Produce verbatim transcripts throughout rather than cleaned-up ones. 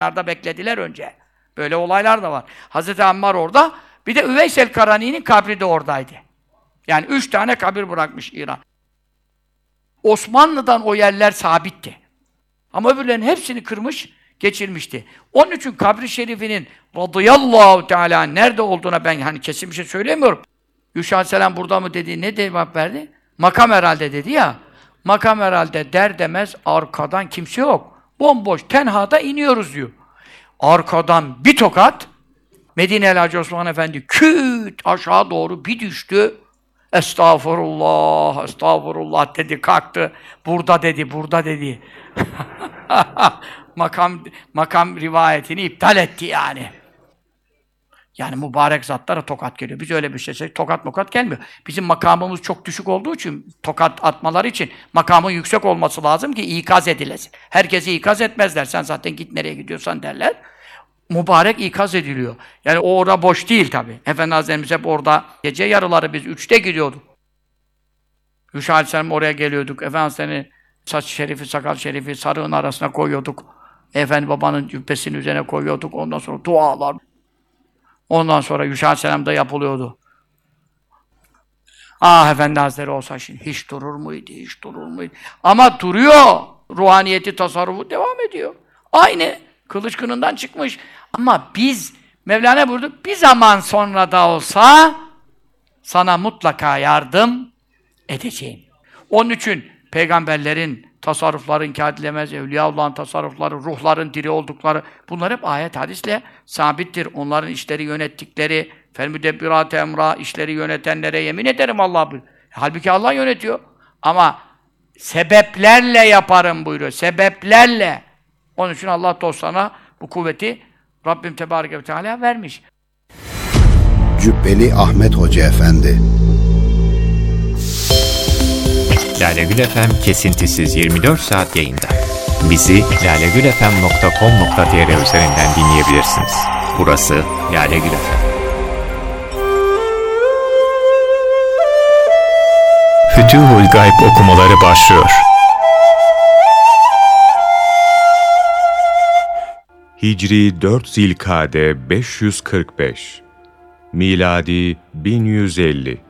Orada beklediler önce. Böyle olaylar da var. Hazreti Ammar orada, bir de Üveys el-Karani'nin kabri de oradaydı. Yani üç tane kabir bırakmış İran. Osmanlı'dan o yerler sabitti. Ama öbürlerinin hepsini kırmış, geçirmişti. Onun için kabri şerifinin radıyallahu teala nerede olduğuna ben hani kesin bir şey söylemiyorum. Yuşa Aleyhisselam burada mı dedi, ne cevap verdi? Makam herhalde dedi ya. Makam herhalde der demez arkadan kimse yok. Bomboş, tenhada iniyoruz diyor. Arkadan bir tokat, Medine-i Hacı Osman Efendi küt aşağı doğru bir düştü. Estağfurullah, estağfurullah dedi, kalktı. Burada dedi, burada dedi. makam makam rivayetini iptal etti yani. Yani mübarek zatlara tokat geliyor. Biz öyle bir şey, tokat mokat gelmiyor. Bizim makamımız çok düşük olduğu için, tokat atmaları için makamın yüksek olması lazım ki ikaz edilesin. Herkesi ikaz etmezler. Sen zaten git nereye gidiyorsan derler. Mübarek ikaz ediliyor. Yani o orada boş değil tabi. Efendi Hazretlerimiz hep orada gece yarıları biz üçte gidiyorduk. Yuşa Aleyhisselam oraya geliyorduk. Efendi Hazretleri'nin saç şerifi, sakal şerifi sarığın arasına koyuyorduk. Efendi babanın cübbesinin üzerine koyuyorduk. Ondan sonra dualar. Ondan sonra Yuşa Aleyhisselam'da yapılıyordu. Ah Efendi Hazretleri olsa şimdi hiç durur muydu, hiç durur muydu? Ama duruyor. Ruhaniyeti, tasarrufu devam ediyor. Aynı. Kılıç kınından çıkmış. Ama biz, Mevlana buyurdu, bir zaman sonra da olsa sana mutlaka yardım edeceğim. Onun için peygamberlerin tasarrufları inkar edilemez, Evliyaullah'ın tasarrufları, ruhların diri oldukları, bunlar hep ayet hadisle sabittir. Onların işleri yönettikleri, fel-müdebbirat emra, işleri yönetenlere yemin ederim Allah buyuruyor. Halbuki Allah yönetiyor. Ama sebeplerle yaparım buyuruyor, sebeplerle. Onun için Allah dostlarına bu kuvveti Rabbim Tebareke ve Teala vermiş. Cübbeli Ahmet Hoca Efendi. Lale Gül F M kesintisiz yirmi dört saat yayında. Bizi lale gül f m nokta com nokta t r üzerinden dinleyebilirsiniz. Burası Lale Gül F M. Fütuhul Gayb okumaları başlıyor. Hicri dört Zilkade beş yüz kırk beş, miladi bin yüz elli.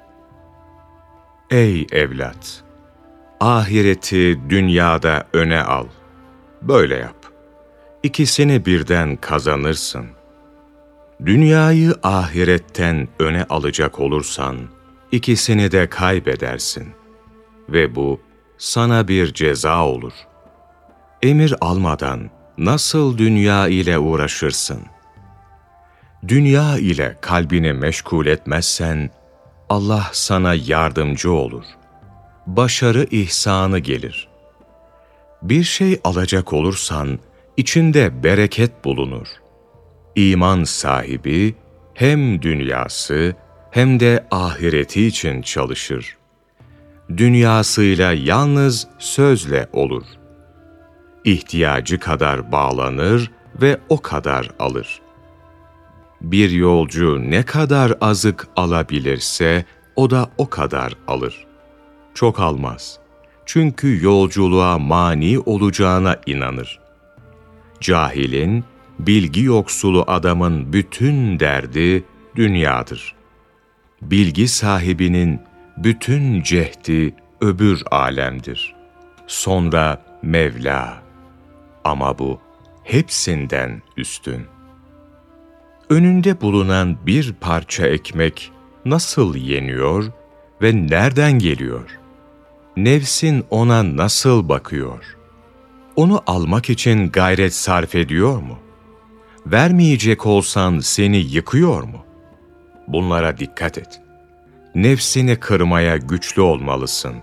Ey evlat! Ahireti dünyada öne al. Böyle yap. İkisini birden kazanırsın. Dünyayı ahiretten öne alacak olursan, ikisini de kaybedersin. Ve bu sana bir ceza olur. Emir almadan nasıl dünya ile uğraşırsın? Dünya ile kalbini meşgul etmezsen, Allah sana yardımcı olur. Başarı ihsanı gelir. Bir şey alacak olursan, içinde bereket bulunur. İman sahibi, hem dünyası hem de ahireti için çalışır. Dünyasıyla yalnız sözle olur. İhtiyacı kadar bağlanır ve o kadar alır. Bir yolcu ne kadar azık alabilirse, o da o kadar alır. Çok almaz. Çünkü yolculuğa mani olacağına inanır. Cahilin, bilgi yoksulu adamın bütün derdi dünyadır. Bilgi sahibinin bütün cehdi öbür alemdir. Sonra Mevla. Ama bu hepsinden üstün. Önünde bulunan bir parça ekmek nasıl yeniyor ve nereden geliyor? Nefsin ona nasıl bakıyor? Onu almak için gayret sarf ediyor mu? Vermeyecek olsan seni yıkıyor mu? Bunlara dikkat et. Nefsini kırmaya güçlü olmalısın.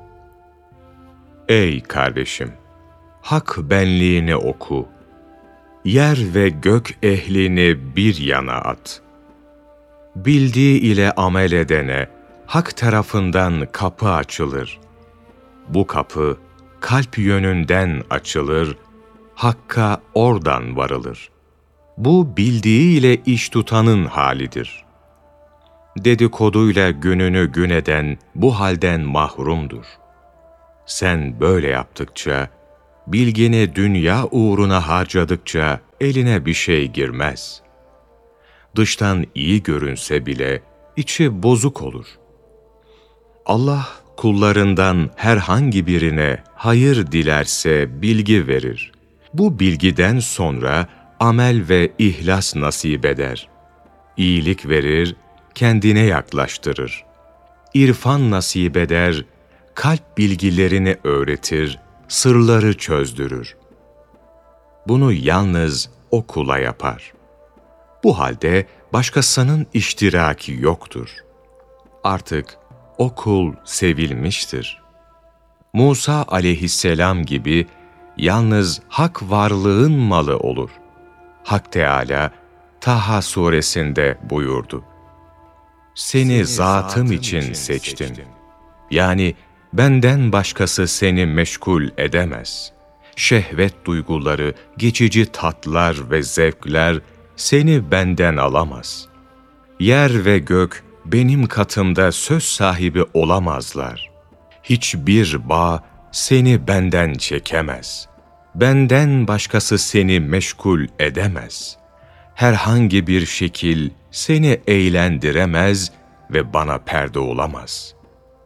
Ey kardeşim! Hak benliğini oku. Yer ve gök ehlini bir yana at. Bildiği ile amel edene hak tarafından kapı açılır. Bu kapı kalp yönünden açılır, hakka oradan varılır. Bu bildiği ile iş tutanın halidir. Dedikoduyla gününü gün eden bu halden mahrumdur. Sen böyle yaptıkça bilgini dünya uğruna harcadıkça eline bir şey girmez. Dıştan iyi görünse bile içi bozuk olur. Allah kullarından herhangi birine hayır dilerse bilgi verir. Bu bilgiden sonra amel ve ihlas nasip eder. İyilik verir, kendine yaklaştırır. İrfan nasip eder, kalp bilgilerini öğretir, sırları çözdürür. Bunu yalnız o kula yapar. Bu halde başkasının iştiraki yoktur. Artık o kul sevilmiştir. Musa aleyhisselam gibi yalnız hak varlığın malı olur. Hak Teâlâ, Taha suresinde buyurdu. Seni, Seni zatım için, için seçtim. seçtim. Yani benden başkası seni meşgul edemez. Şehvet duyguları, geçici tatlar ve zevkler seni benden alamaz. Yer ve gök benim katımda söz sahibi olamazlar. Hiçbir bağ seni benden çekemez. Benden başkası seni meşgul edemez. Herhangi bir şekil seni eğlendiremez ve bana perde olamaz.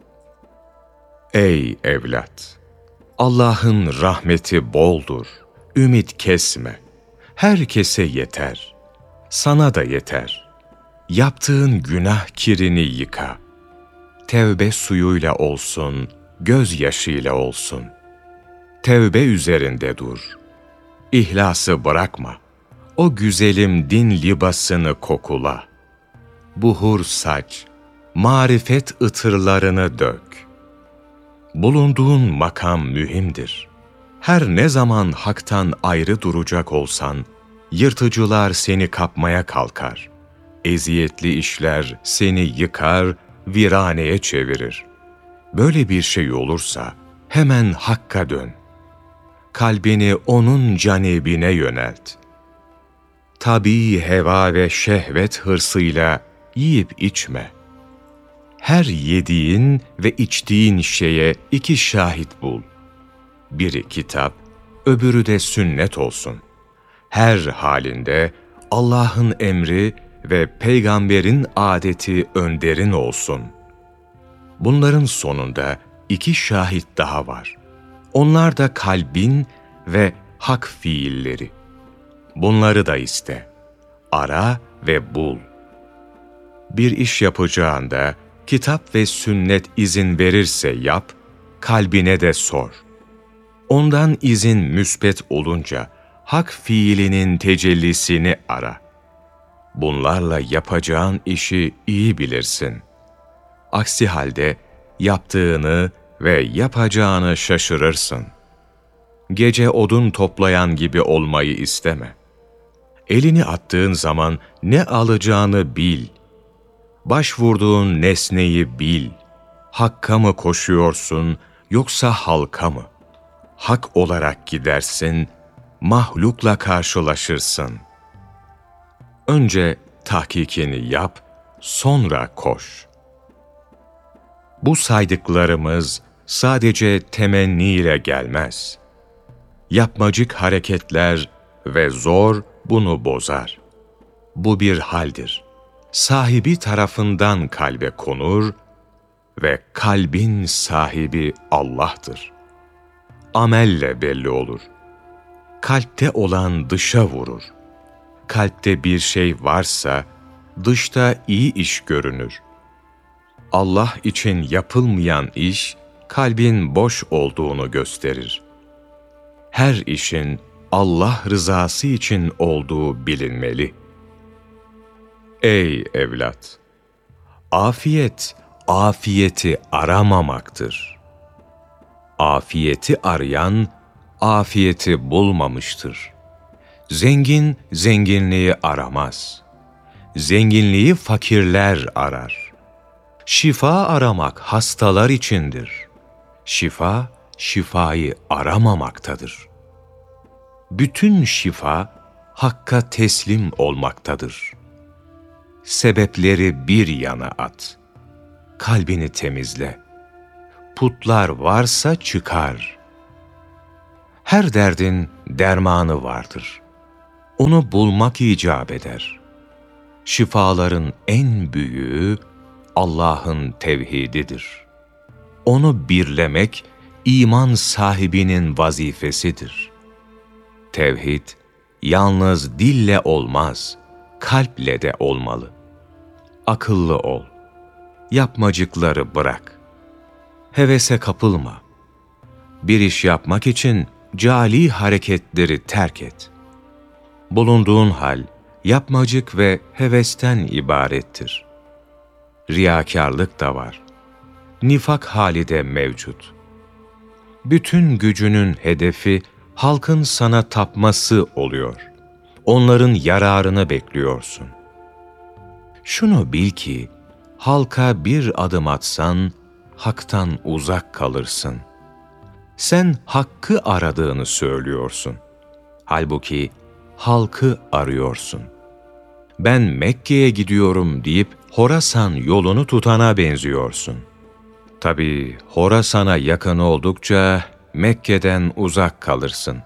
Ey evlat! Allah'ın rahmeti boldur. Ümit kesme. Herkese yeter. Sana da yeter. Yaptığın günah kirini yıka. Tevbe suyuyla olsun, gözyaşıyla olsun. Tevbe üzerinde dur. İhlası bırakma. O güzelim din libasını kokula. Buhur saç, marifet ıtırlarını dök. Bulunduğun makam mühimdir. Her ne zaman haktan ayrı duracak olsan, yırtıcılar seni kapmaya kalkar. Eziyetli işler seni yıkar, viraneye çevirir. Böyle bir şey olursa hemen Hakk'a dön. Kalbini onun canibine yönelt. Tabii heva ve şehvet hırsıyla yiyip içme. Her yediğin ve içtiğin şeye iki şahit bul. Biri kitap, öbürü de sünnet olsun. Her halinde Allah'ın emri ve peygamberin adeti önderin olsun. Bunların sonunda iki şahit daha var. Onlar da kalbin ve hak fiilleri. Bunları da iste, ara ve bul. Bir iş yapacağında kitap ve sünnet izin verirse yap, kalbine de sor. Ondan izin müsbet olunca hak fiilinin tecellisini ara. Bunlarla yapacağın işi iyi bilirsin. Aksi halde yaptığını ve yapacağını şaşırırsın. Gece odun toplayan gibi olmayı isteme. Elini attığın zaman ne alacağını bil. Başvurduğun nesneyi bil. Hakka mı koşuyorsun yoksa halka mı? Hak olarak gidersin, mahlukla karşılaşırsın. Önce tahkikini yap, sonra koş. Bu saydıklarımız sadece temenniyle gelmez. Yapmacık hareketler ve zor bunu bozar. Bu bir haldir. Sahibi tarafından kalbe konur ve kalbin sahibi Allah'tır. Amelle belli olur. Kalpte olan dışa vurur. Kalpte bir şey varsa dışta iyi iş görünür. Allah için yapılmayan iş kalbin boş olduğunu gösterir. Her işin Allah rızası için olduğu bilinmeli. Ey evlat! Afiyet, afiyeti aramamaktır. Afiyeti arayan, afiyeti bulmamıştır. Zengin, zenginliği aramaz. Zenginliği fakirler arar. Şifa aramak hastalar içindir. Şifa, şifayı aramamaktadır. Bütün şifa, Hakk'a teslim olmaktadır. Sebepleri bir yana at. Kalbini temizle. Putlar varsa çıkar. Her derdin dermanı vardır. Onu bulmak icap eder. Şifaların en büyüğü Allah'ın tevhididir. Onu birlemek iman sahibinin vazifesidir. Tevhid yalnız dille olmaz, kalple de olmalı. Akıllı ol. Yapmacıkları bırak. Hevese kapılma. Bir iş yapmak için cali hareketleri terk et. Bulunduğun hal, yapmacık ve hevesten ibarettir. Riyakarlık da var. Nifak hali de mevcut. Bütün gücünün hedefi, halkın sana tapması oluyor. Onların yararını bekliyorsun. Şunu bil ki, halka bir adım atsan, haktan uzak kalırsın. Sen hakkı aradığını söylüyorsun. Halbuki halkı arıyorsun. Ben Mekke'ye gidiyorum deyip Horasan yolunu tutana benziyorsun. Tabii Horasan'a yakın oldukça Mekke'den uzak kalırsın.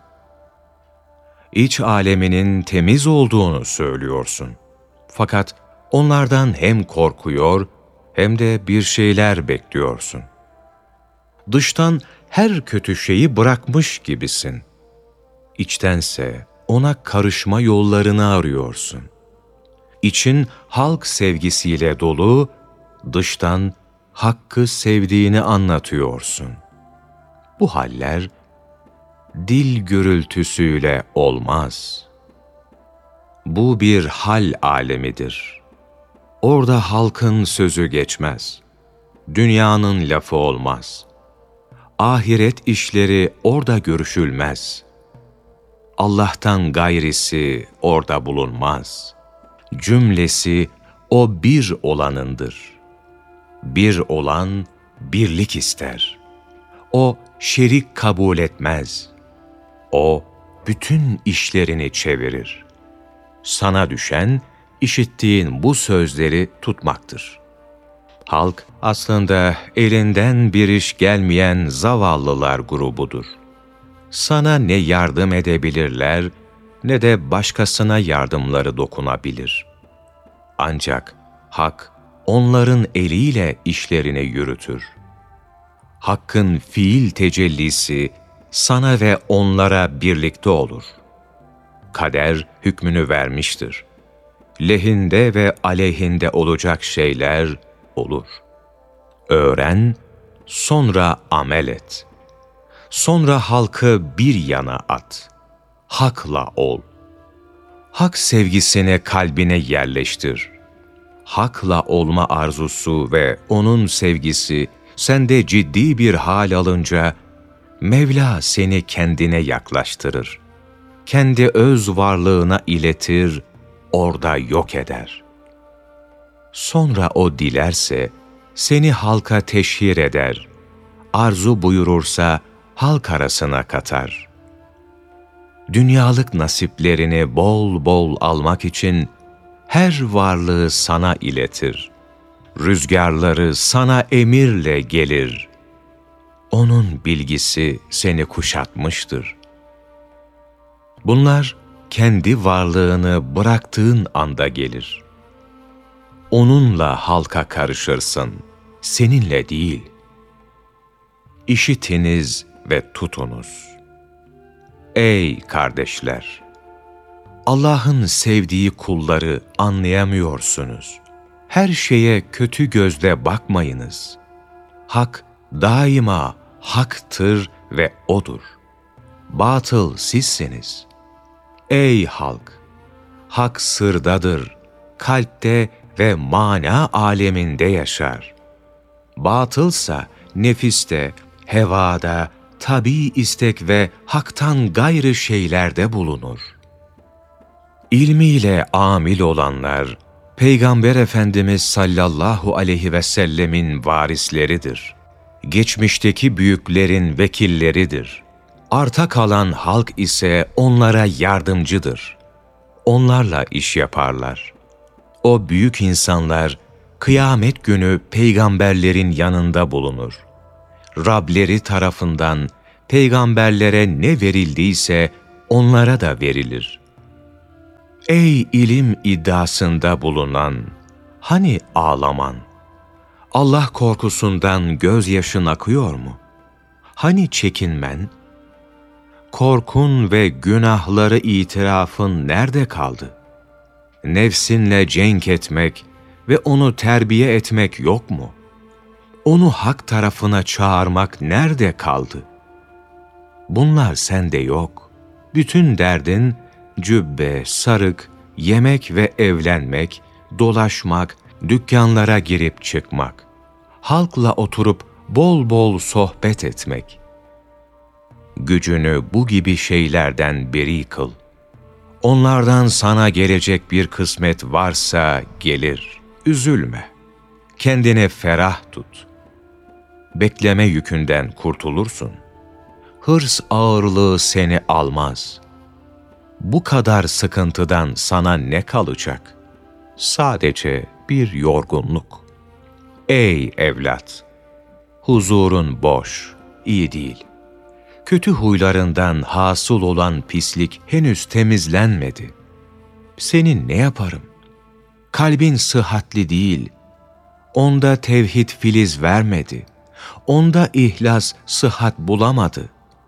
İç aleminin temiz olduğunu söylüyorsun. Fakat onlardan hem korkuyor hem de bir şeyler bekliyorsun. Dıştan her kötü şeyi bırakmış gibisin. İçtense ona karışma yollarını arıyorsun. İçin halk sevgisiyle dolu, dıştan hakkı sevdiğini anlatıyorsun. Bu haller dil gürültüsüyle olmaz. Bu bir hal alemidir. Orada halkın sözü geçmez. Dünyanın lafı olmaz. Ahiret işleri orada görüşülmez. Allah'tan gayrisi orada bulunmaz. Cümlesi o bir olanındır. Bir olan birlik ister. O şerik kabul etmez. O bütün işlerini çevirir. Sana düşen işittiğin bu sözleri tutmaktır. Halk aslında elinden bir iş gelmeyen zavallılar grubudur. Sana ne yardım edebilirler ne de başkasına yardımları dokunabilir. Ancak hak onların eliyle işlerini yürütür. Hakkın fiil tecellisi sana ve onlara birlikte olur. Kader hükmünü vermiştir. Lehinde ve aleyhinde olacak şeyler olur. Öğren, sonra amel et. Sonra halkı bir yana at. Hakla ol. Hak sevgisini kalbine yerleştir. Hakla olma arzusu ve onun sevgisi sende ciddi bir hal alınca, Mevla seni kendine yaklaştırır. Kendi öz varlığına iletir, orada yok eder. Sonra o dilerse, seni halka teşhir eder. Arzu buyurursa, halk arasına katar. Dünyalık nasiplerini bol bol almak için, her varlığı sana iletir. Rüzgarları sana emirle gelir. Onun bilgisi seni kuşatmıştır. Bunlar kendi varlığını bıraktığın anda gelir. Onunla halka karışırsın, seninle değil. İşitiniz ve tutunuz. Ey kardeşler! Allah'ın sevdiği kulları anlayamıyorsunuz. Her şeye kötü gözle bakmayınız. Hak daima haktır ve O'dur. Batıl sizsiniz. Ey halk! Hak sırdadır, kalpte ve mana aleminde yaşar. Batılsa nefiste, hevada, tabii istek ve haktan gayrı şeylerde bulunur. İlmiyle amil olanlar, Peygamber Efendimiz sallallahu aleyhi ve sellemin varisleridir. Geçmişteki büyüklerin vekilleridir. Arta kalan halk ise onlara yardımcıdır. Onlarla iş yaparlar. O büyük insanlar, kıyamet günü peygamberlerin yanında bulunur. Rableri tarafından peygamberlere ne verildiyse onlara da verilir. Ey ilim iddiasında bulunan, hani ağlaman? Allah korkusundan gözyaşın akıyor mu? Hani çekinmen? Korkun ve günahları itirafın nerede kaldı? Nefsinle cenk etmek ve onu terbiye etmek yok mu? Onu hak tarafına çağırmak nerede kaldı? Bunlar sende yok. Bütün derdin cübbe, sarık, yemek ve evlenmek, dolaşmak, dükkanlara girip çıkmak, halkla oturup bol bol sohbet etmek. Gücünü bu gibi şeylerden beri kıl. Onlardan sana gelecek bir kısmet varsa gelir. Üzülme. Kendine ferah tut. Bekleme yükünden kurtulursun. Hırs ağırlığı seni almaz. Bu kadar sıkıntıdan sana ne kalacak? Sadece bir yorgunluk. Ey evlat! Huzurun boş, iyi değil. Kötü huylarından hasıl olan pislik henüz temizlenmedi. Senin ne yaparım? Kalbin sıhhatli değil. Onda tevhid filiz vermedi. Onda ihlas sıhhat bulamadı.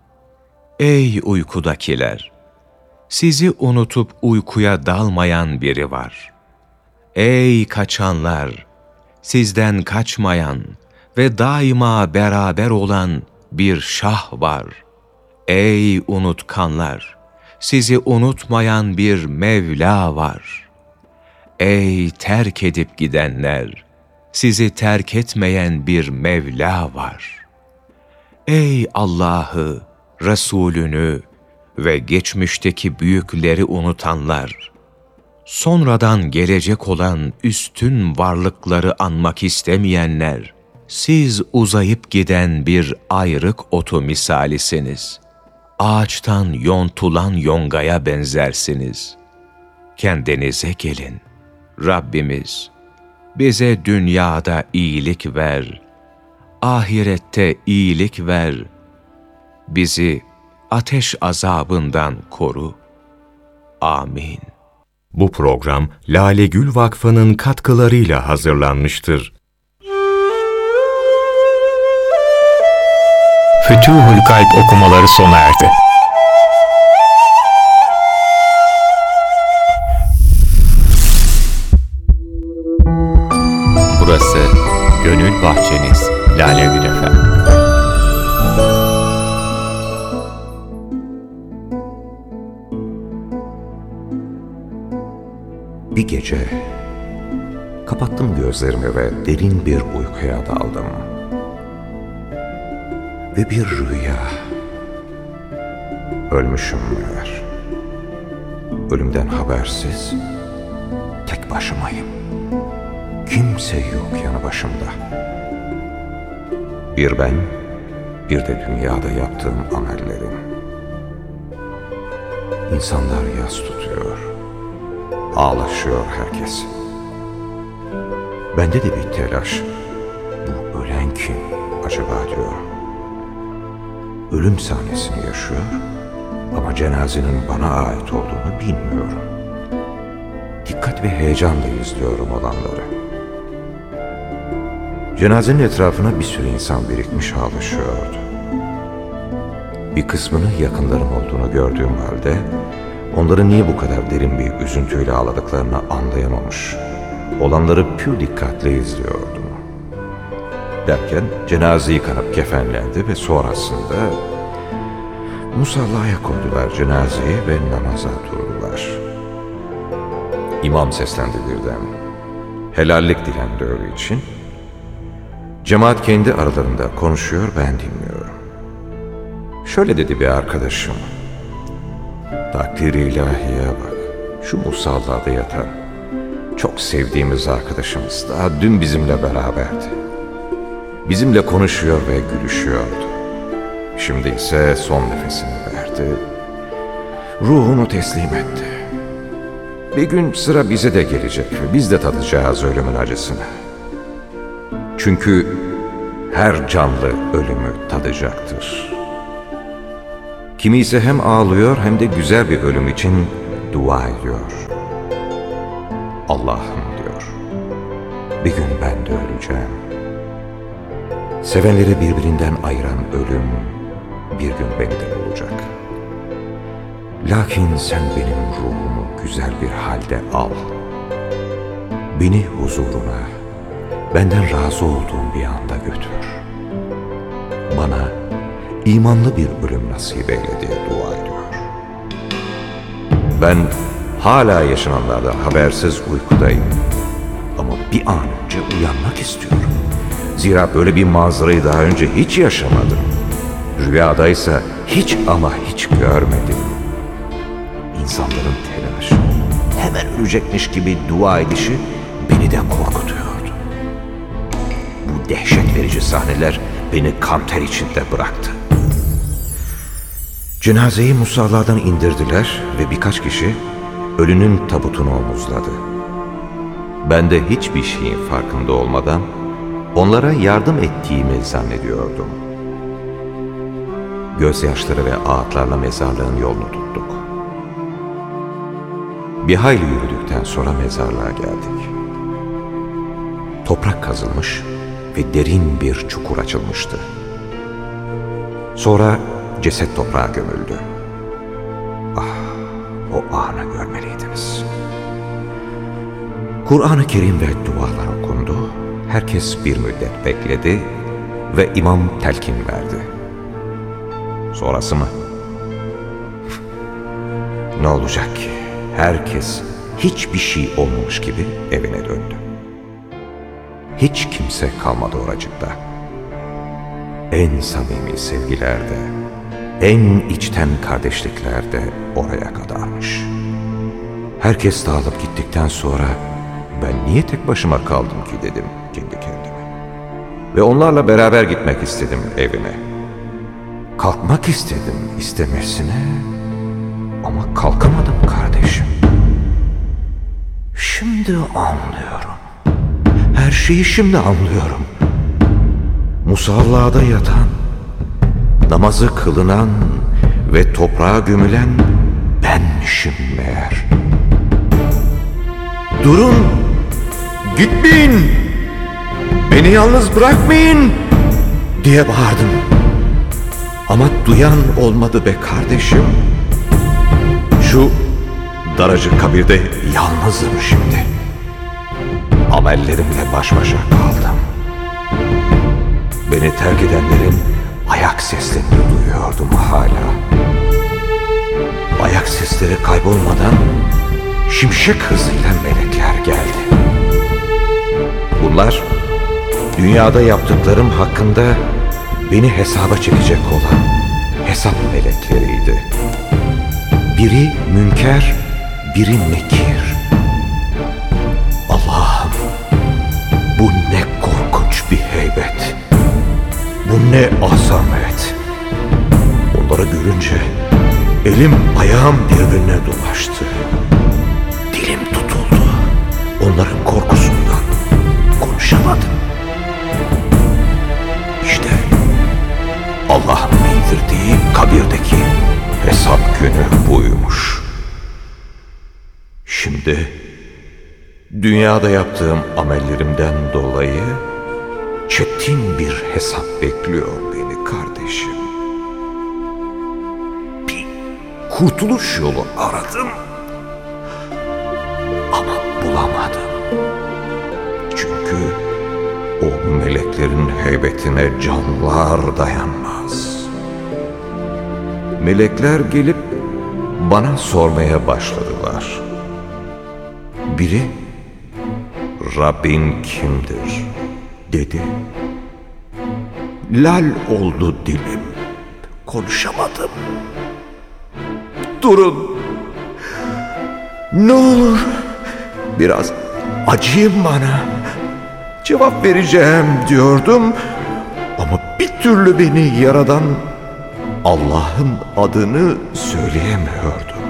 Ey uykudakiler! Sizi unutup uykuya dalmayan biri var. Ey kaçanlar! Sizden kaçmayan ve daima beraber olan bir şah var. Ey unutkanlar! Sizi unutmayan bir Mevla var. Ey terk edip gidenler! Sizi terk etmeyen bir Mevla var. Ey Allah'ı, Resulünü ve geçmişteki büyükleri unutanlar! Sonradan gelecek olan üstün varlıkları anmak istemeyenler, siz uzayıp giden bir ayrık otu misalisiniz. Ağaçtan yontulan yongaya benzersiniz. Kendinize gelin. Rabbimiz, bize dünyada iyilik ver, ahirette iyilik ver, bizi ateş azabından koru. Amin. Bu program Lale Gül Vakfı'nın katkılarıyla hazırlanmıştır. Fütuhul Kalp okumaları sona erdi. Burası Gönül Bahçeniz, Lale Gül Efem. Bir gece kapattım gözlerimi ve derin bir uykuya daldım. Ve bir rüya. Ölmüşüm meğer. Ölümden habersiz, tek başımayım. Kimse yok yanı başımda. Bir ben, bir de dünyada yaptığım amellerim. İnsanlar yas tutuyor. Ağlaşıyor herkes. Bende de bir telaş. Bu ölen kim acaba diyorum. Ölüm sahnesini yaşıyor ama cenazenin bana ait olduğunu bilmiyorum. Dikkat ve heyecanla izliyorum olanları. Cenazenin etrafına bir sürü insan birikmiş ağlaşıyordu. Bir kısmını yakınlarım olduğunu gördüğüm halde onların niye bu kadar derin bir üzüntüyle ağladıklarını anlayamamış, olanları pür dikkatle izliyordum. Derken cenaze yıkanıp kefenlendi ve sonrasında musallaya koydular cenazeyi ve namaza durdular. İmam seslendi birden. Helallik dilendi ölü için. Cemaat kendi aralarında konuşuyor, ben dinliyorum. Şöyle dedi bir arkadaşım. Takdir-i ilahiye bak, şu musallada yatan çok sevdiğimiz arkadaşımız daha dün bizimle beraberdi. Bizimle konuşuyor ve gülüşüyordu. Şimdi ise son nefesini verdi. Ruhunu teslim etti. Bir gün sıra bize de gelecek ve biz de tadacağız ölümün acısını. Çünkü her canlı ölümü tadacaktır. Kimi ise hem ağlıyor hem de güzel bir ölüm için dua ediyor. Allah'ım diyor, bir gün ben de öleceğim. Sevenleri birbirinden ayıran ölüm bir gün beni de bulacak. Lakin sen benim ruhumu güzel bir halde al. Beni huzuruna, benden razı olduğum bir anda götür. Bana imanlı bir ölüm nasip eyle diye dua ediyor. Ben hala yaşananlardan habersiz uykudayım. Ama bir an önce uyanmak istiyorum. Zira böyle bir manzarayı daha önce hiç yaşamadım. Rüyadaysa hiç ama hiç görmedim. İnsanların telaşı, hemen ölecekmiş gibi dua edişi beni de korkutuyordu. Bu dehşet verici sahneler beni kan ter içinde bıraktı. Cenazeyi musalladan indirdiler ve birkaç kişi ölünün tabutunu omuzladı. Ben de hiçbir şeyin farkında olmadan onlara yardım ettiğimi zannediyordum. Gözyaşları ve ağıtlarla mezarlığın yolunu tuttuk. Bir hayli yürüdükten sonra mezarlığa geldik. Toprak kazılmış ve derin bir çukur açılmıştı. Sonra ceset toprağa gömüldü. Ah, o anı görmeliydiniz. Kur'an-ı Kerim ve dualar okundu. Herkes bir müddet bekledi ve imam telkin verdi. Sonrası mı? Ne olacak ki? Herkes hiçbir şey olmamış gibi evine döndü. Hiç kimse kalmadı oracıkta. En samimi sevgilerde, en içten kardeşliklerde oraya kadarmış. Herkes dağılıp gittikten sonra ben niye tek başıma kaldım ki dedim kendi kendime. Ve onlarla beraber gitmek istedim evine. Kalkmak istedim istemesine ama kalkamadım kardeşim. Şimdi anlıyorum. Her şeyi şimdi anlıyorum. Musallada yatan, namazı kılınan ve toprağa gömülen benmişim meğer. Durun! Gitmeyin! Beni yalnız bırakmayın! Diye bağırdım. Ama duyan olmadı be kardeşim. Şu daracık kabirde yalnızım şimdi. Amellerimle baş başa kaldım. Beni terk edenlerin ayak seslerini duyuyordum hala. Ayak sesleri kaybolmadan şimşek hızıyla melekler geldi. Bunlar dünyada yaptıklarım hakkında beni hesaba çekecek olan hesap melekleriydi. Biri münker, biri nekir. Allah'ım, bu ne korkunç bir heybet. Bu ne azamet. Onları görünce elim ayağım birbirine dolaştı. Dilim tutuldu. Onların korkusundan konuşamadım. İşte Allah'ın bildirdiği kabirdeki hesap günü buymuş. Şimdi dünyada yaptığım amellerimden dolayı çetin bir hesap bekliyor beni kardeşim. Bir kurtuluş yolu aradım ama bulamadım. Çünkü o meleklerin heybetine canlar dayanmaz. Melekler gelip bana sormaya başladılar. Biri, Rabbin kimdir dedi. Lal oldu dilim, konuşamadım. Durun, ne olur biraz acıyın bana. Cevap vereceğim diyordum ama bir türlü beni yaradan Allah'ın adını söyleyemiyordum.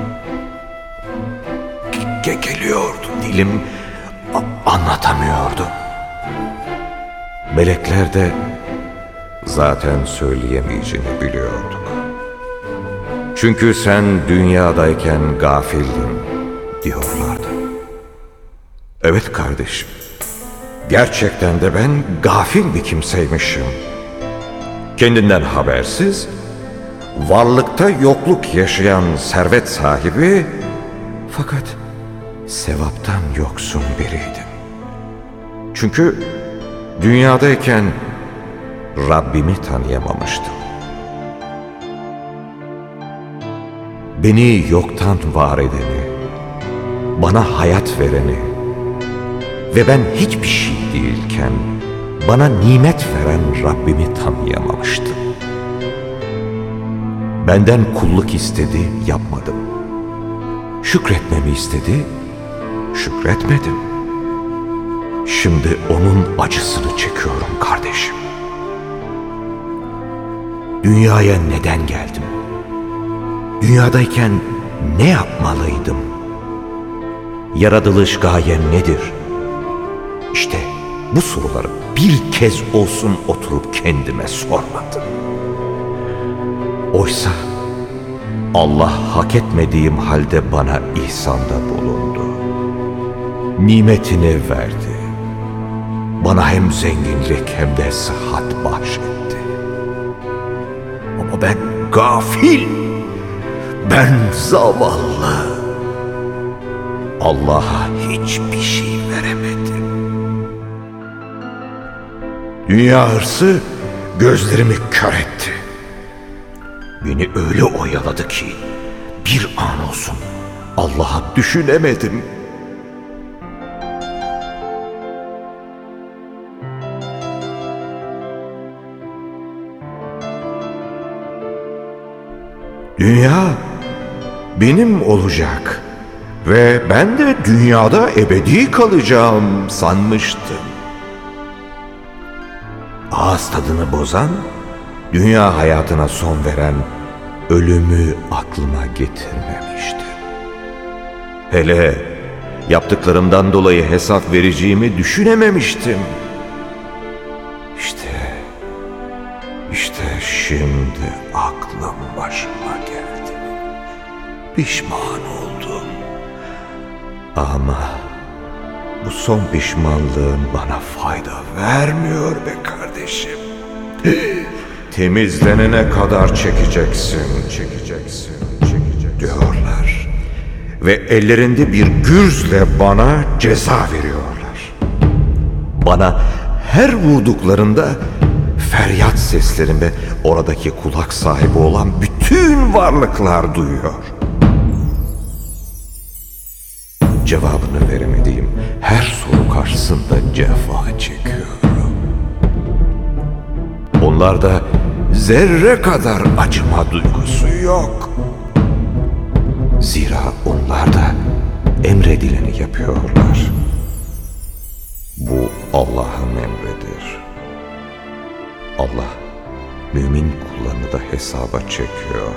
Ge- geliyordu dilim, a- anlatamıyordum. Melekler de zaten söyleyemeyeceğini biliyorduk. Çünkü sen dünyadayken gafildin diyorlardı. Evet kardeşim, gerçekten de ben gafil bir kimseymişim. Kendinden habersiz, varlıkta yokluk yaşayan servet sahibi, fakat sevaptan yoksun biriydim. Çünkü dünyadayken Rabbimi tanıyamamıştım. Beni yoktan var edeni, bana hayat vereni ve ben hiçbir şey değilken bana nimet veren Rabbimi tanıyamamıştım. Benden kulluk istedi, yapmadım. Şükretmemi istedi, şükretmedim. Şimdi onun acısını çekiyorum kardeşim. Dünyaya neden geldim? Dünyadayken ne yapmalıydım? Yaratılış gayem nedir? İşte bu soruları bir kez olsun oturup kendime sormadım. Oysa Allah hak etmediğim halde bana ihsanda bulundu. Nimetini verdi. Bana hem zenginlik hem de sıhhat bahşetti. Ama ben gafil, ben zavallı. Allah'a hiçbir şey veremedim. Dünya hırsı gözlerimi kör etti. Beni öyle oyaladı ki bir an olsun Allah'ı düşünemedim. Dünya benim olacak ve ben de dünyada ebedi kalacağım sanmıştım. Ağız tadını bozan, dünya hayatına son veren ölümü aklıma getirmemiştim. Hele yaptıklarımdan dolayı hesap vereceğimi düşünememiştim. İşte, işte şimdi aklım başıma geldi. Pişman oldum. Ama bu son pişmanlığın bana fayda vermiyor be kardeşim. Temizlenene kadar çekeceksin, çekeceksin, çekeceksin diyorlar. Ve ellerinde bir gürzle bana ceza veriyorlar. Bana her vurduklarında feryat seslerimi oradaki kulak sahibi olan bütün varlıklar duyuyor. Cevabını veremediğim her soru karşısında cefa çekiyorum. Onlarda zerre kadar acıma duygusu yok. Zira onlar da emredileni yapıyorlar. Bu Allah'ın emridir. Allah mümin kullarını da hesaba çekiyor.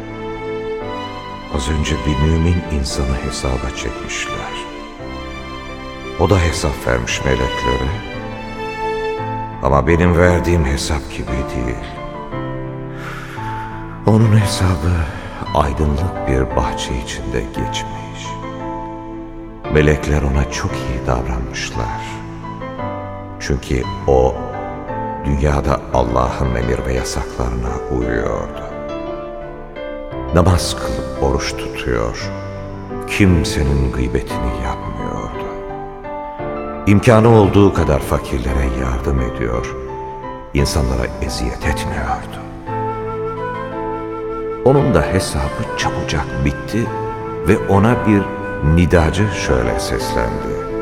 Az önce bir mümin insanı hesaba çekmişler. O da hesap vermiş meleklere. Ama benim verdiğim hesap gibi değil. Onun hesabı aydınlık bir bahçe içinde geçmiş. Melekler ona çok iyi davranmışlar. Çünkü o dünyada Allah'ın emir ve yasaklarına uyuyordu. Namaz kılıp oruç tutuyor, kimsenin gıybetini yapmıyordu. İmkanı olduğu kadar fakirlere yardım ediyor, insanlara eziyet etmiyordu. Onun da hesabı çabucak bitti ve ona bir nidacı şöyle seslendi.